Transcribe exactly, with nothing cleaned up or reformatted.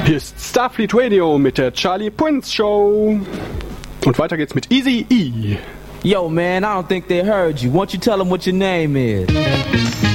Hier ist Starfleet Radio mit der Charlie Prince Show. Und weiter geht's mit Easy E. Yo, man, I don't think they heard you. Why don't you tell them what your name is?